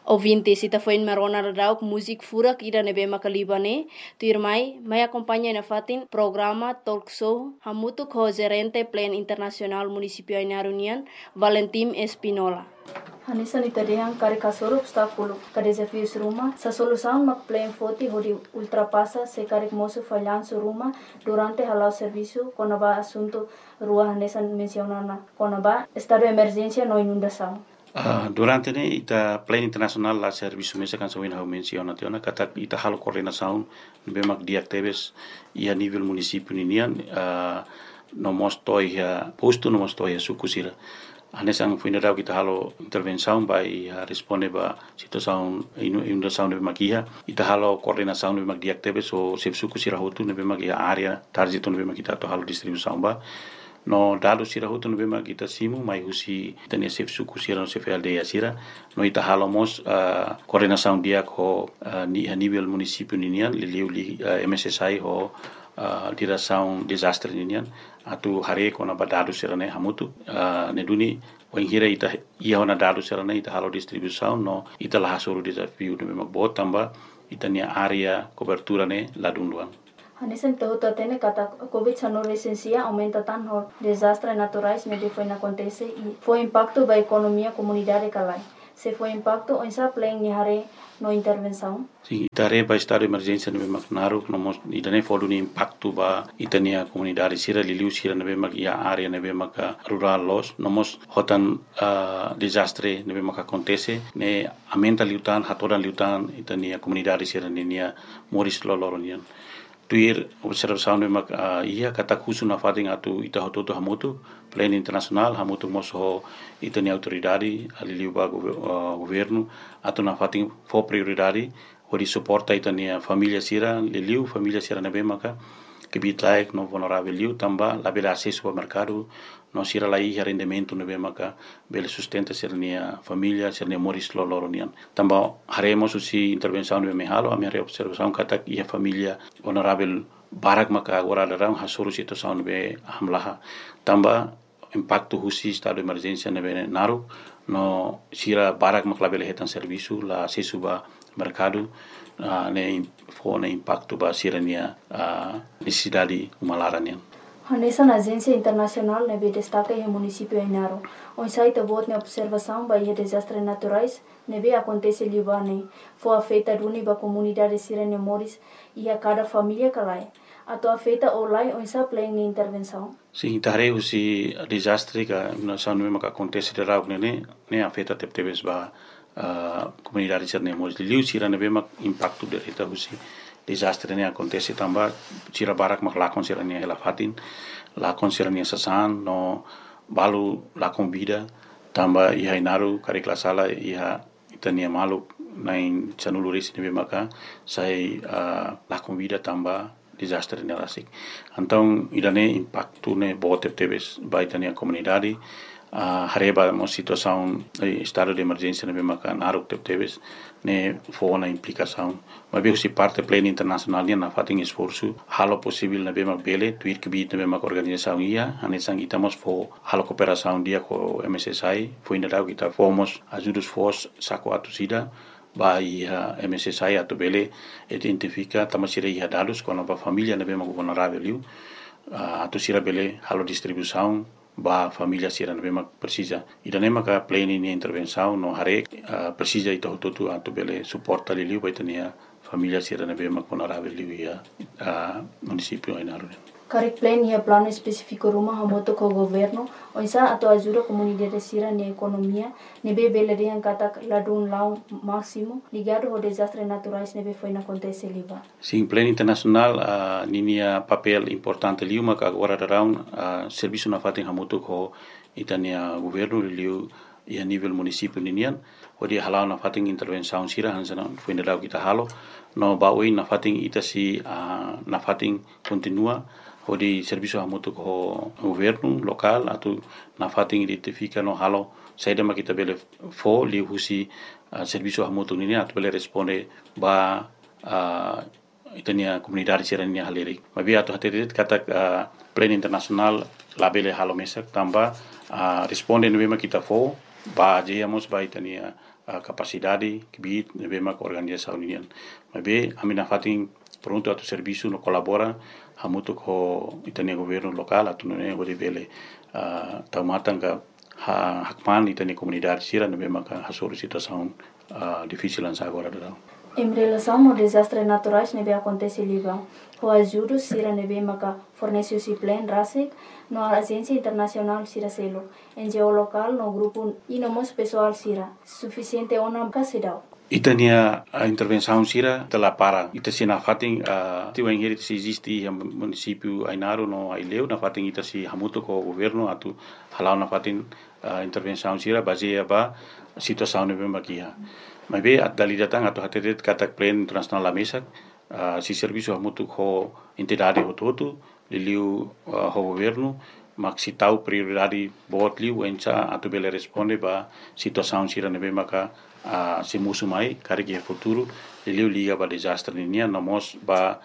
Ouvintes, ita foi in marona radau música fura ira nebe makalibane, tu irmai, mai acompanha na fatin programa talk show hamutu ko gerente plan internasional municipio Inarunian, Valentim Espinola. Hanisa nita dehang kare kasoro obstáculo, ka desafios rumah, sa solução mak plan foti hodi ultrapassa se kare moço falhanço rumah durante halau serviço konaba assunto rua hanesa mencionana, konaba estado de emergência no inundação. Durante ne ita plan internasional la serviço mesa kan sawin hau menciona tiona kata ita halo coordenação bemak diactebes ia nível município ninian no mostoi posto no mostoi sukusira anesang funeral kita halo intervenção vai responde ba situação inundação de makia ita halo coordenação de bemak diactebes o sef sukusira hotu ne bemak ia area target no bemak kita to halo distribuição ba no dado sira hutu no bema kita simu mai husi tania sef suku sira no sef aldeia sira no ita halomos coordenação dia ko ni a nível município ninian li MSSI ho direção desastre ninian atu hare ko na badado sira ne hamutu ne duni o hira ita ia na dado sira ne ita halo distribuição no ita la hasuru desafio no bema botamba ita ni area cobertura ne ladunduan. Hanesan tahu tatene kata COVID-19 licencia aumenta tanto desastres naturais ne foi na acontece e foi impacto ba economia comunidade kalai. Se foi impacto on sa plan ni hare no intervenção. Sim, tare ba estado de emergência no bemak naru no mos idane fodu ni impacto ba itania comunidade sira liliu sira no bemak ia area no bemak rural los no mos hotan desastre no bemak acontece ne aumenta liutan hatoran liutan itania comunidade sira nenia moris loloronian. Tuir observação de mak ia kata khusu na fating atu ita hototo hamutu plan internasional hamutu moso itani autoridade ali ba governo atu na fating fo prioridade hori suporta itani família sira liliu família sira na bemaka que bitlaik no vulnerável liu tamba la bela acesso ao mercado no sira la ia rendimento no bemaka bele sustenta sirnia família sirnia moris loloronian tamba haremos usi intervenção no mehalo a minha observação kata ia família vulnerável barak maka agora darang hasuru situação no be hamlaha tamba impacto husi estado de emergência no be naru no sira barak maka bele hetan serviço la acesso ba mercado ne fone impacto ba sirania necessidade humalaranian. Hanesa na agência internacional nebe destaca em município Ainaro. On site bot ne observação ba ia desastres naturais nebe acontece libane. Foi afeta duni ba comunidade sirene moris e a cada família kalai. Ato afeta olai on sa plan ni intervenção. Sim, tareu si desastre ka no sa no ka acontece de rau ne afeta tebes ba comunidade sirene moris liu sira nebe mak impacto de reta husi desastre ne acontece tamba sira barak mak lakon sira ne hela fatin lakon sira ne sasan no balu lakon vida tamba iha inaru karikla sala iha itania malu nain chanuluris ne maka sai lakon vida tamba desastre ne rasik então idane impacto ne bote tebes ba itania comunidade hareba mo situação estado de emergência ne maka naruk tebes ne fona implicação mas bem se parte plena internacional na fating esforço halo possível na bema bele tuir que bit na bema organização ia anesang itamos fo halo cooperação dia com MSSI foi na dau kita fomos ajudos fos saco atusida ba ia MSSI atu bele identifica tamasira ia dados com a família na bema vulnerável atusira bele halo distribuição ba família sira nebe precisa idane maka plane ni intervenção no hare precisa ito tutu atu bele suporta liliu baitania família sira nebe mak vulnerável liu ia município Ainaro. Karek plan ia plano específico rumah hamoto ko governo onsa ato ajuda comunidade sira ni economia nebe bele riang kata ladun lau máximo ligado ao desastres naturais nebe foi na acontece liba. Sim, plano internacional ninia papel importante liu maka agora darão serviço na fating hamoto ko itania governo liu ia nível município ninian odi halau na fating intervenção sira hansana foi na kita halo no baui na fating itasi na fating continua odi serviço hamoto ko governo local atu na fating identifica no halo saída makita bele fo li husi serviço hamoto nini atu bele responde ba itania comunidade sirania halirik mabi atu haterit kata plan internasional labele halo mesak tamba responde no bema kita fo ba jeyamos ba itania capacidade que bit nebe mak organização unian mas amina fatin pronto atu serviço no colabora hamutu ko itania governo local atu ne gode vele taumatan ka hakman itania comunidade sira nebe mak hasor situação difícil ansa agora da. Em relação ao desastres naturais nebe acontece Líbano, o ajuda sira nebe maka forneceu si plan rasik no agência internacional sira selo, NGO local no grupo e no mos pessoal sira, suficiente ona kasidau. Itania a intervenção sira tela para ita sina fating tiu engeri se existe município Ainaro no Aileu na fating ita si hamuto ko governo atu halau na fating intervenção sira baseia ba situação nebe makia. Mas a dalidatang atau hati katak plan internasional la mesa si serviço hamutu ho entidade hototu liliu ho governo mak si tau prioridade bot liu enca atau bele responde ba situação sira nebe maka si musu mai kari ke futuro liliu liga ba desastre ninia nomos ba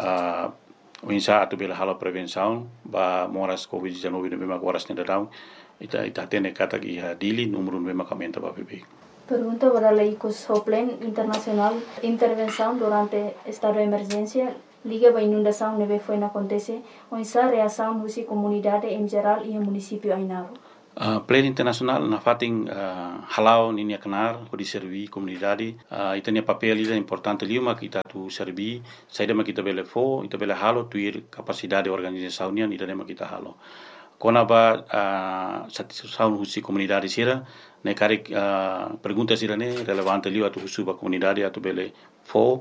enca atau bele halo prevenção ba moras covid-19 nebe maka horas nedadau ita tene katak iha dili número nebe maka menta ba bebek. Pergunta para la ICOS Plan Internacional Intervenção durante estado de emergência liga para inundação neve foi na acontece onde a reação da comunidade em geral e o município Ainaro. Plan Internacional na fating halau ninia kenar kodi servi comunidade itania papel ida importante liuma kita tu servi saida ma kita bele fo ita bele halo tuir capacidade organização nia ida ma kita halo kona ba satisfação husi comunidade sira ne kari pergunta sira ne relevante liu atu husu ba comunidade atu bele fo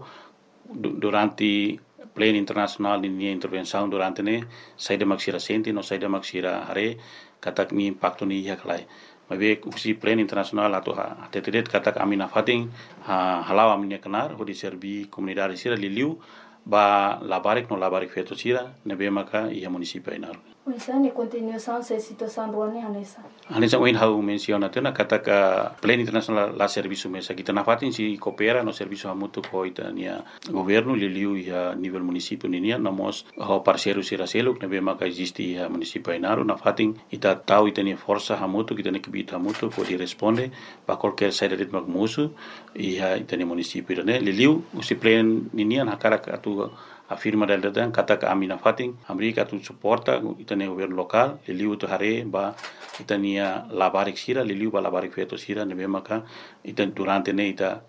durante plan internacional ni intervenção durante ne saida maksira senti no saida maksira hare katak ni impacto ni yaklai mabe husi plan internacional atu atetet katak amina fating halau amina kenar hodi servi comunidade sira liliu ba labarik no labarik feto sira nebe maka ia município Ainaro. Então, em continuação, essa situação ruane Hanessa. Hanessa oin hau menciona tena kata ka plan internacional la serviço mesa kita na fatin si coopera no serviço hamutu ko itania governo liliu ia nível município ninia nomos ho parceiro sira selo nebe maka existe ia município Ainaro na fatin ita tau itania força hamutu kita ne kibita hamutu ko di responde ba qualquer saída de magmusu ia itania município ne liliu usi plan ninia na cara atu afirma del dan kata ka amina fating amerika tu suporta itania governo local liliu tu hare ba itania labarik sira liliu ba labarik feto sira nebe maka itan durante ne ita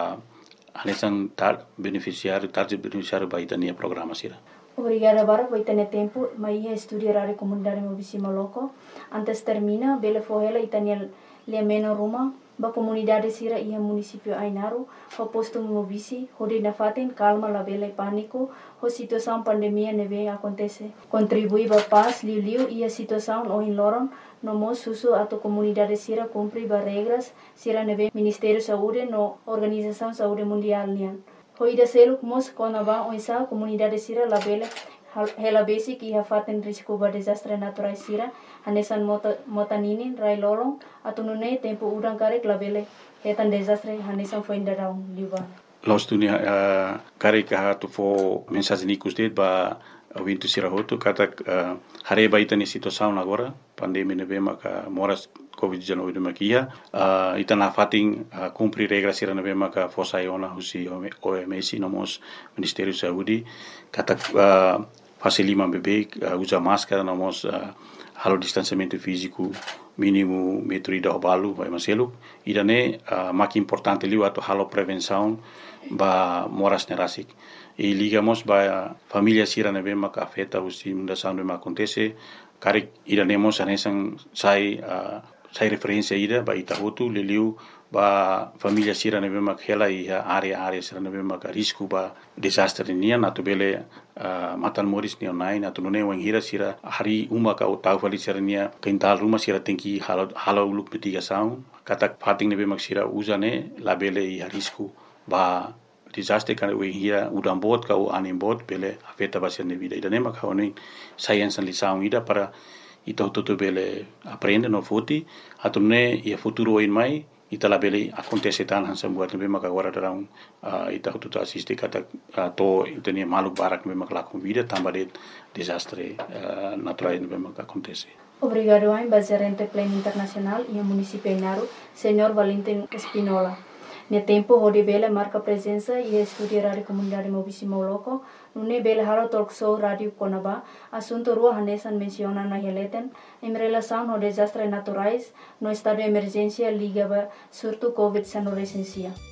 anesan tar beneficiário ba itania programa sira. Obrigada para por ter tempo, mas ia estudar a comunidade Mobisima Loco. Antes termina, bele fohela itania lemeno ruma ba comunidade sira ia município Ainaro, ho posto Mobisi, hodi na fatin calma la bele pânico, ho situação pandemia neve acontece. Contribui ba paz liu ia situação o in loron, no mo susu atau comunidade sira cumpri ba regras sira neve Ministério Saúde no Organização Saúde Mundial nian. Ho ida seluk mos konaba oisa comunidade sira la bele hela basic ia fatin risiko ba desastre natural sira hanesan motaninin rai lolong atau nune tempo udang karek labele hetan desastre hanesan foi indarau liba los dunia karek ha tu fo mensagem nikus det ba vintu sira hotu kata hare ba itani situação agora pandemia neve maka moras covid-19 makia itana fating cumprir regras sira neve maka fosaiona husi OMS nomos Ministério Saúde kata facilima bebê usa máscara nomos halo distanciamento físico mínimo metro ida balu vai maselu idane mak importante liu atau halo prevenção ba moras nerasik e ligamos ba família sira neve maka afeta usi mundação neve acontece karik idanemos anesan sai referência ida ba itahutu liliu ba família sira neve mak hela ia area sira neve mak risco ba desastre nian atu bele matan moris ni online atu none wang hira sira hari uma ka tau fali sira nia kental rumah sira tengki halo uluk mitigação katak fating neve mak sira usane la bele ia risco ba desastre kan we hira udam bot ka anim bot bele afeta ba sira vida ida nema ka oni science lição ida para ita tutu bele aprende no futi atune ia futuro in mai ita la bele acontece tan hansa buat nebe maka agora darão ita tutu assiste kata to itania maluk barak nebe maka lakum vida tambah desastre natural nebe maka acontece. Obrigado, gerente Plan Internacional e o município Ainaro, Senhor Valentim Espinola. Ne tempo hode bela marca presença e estúdio rádio comunidade Mobisi Moloco, nune bela halo talk show rádio Conaba, assunto rua hanesan menciona na heleten, em relação ao desastre naturais, no estado de emergência liga surto COVID-19 licencia.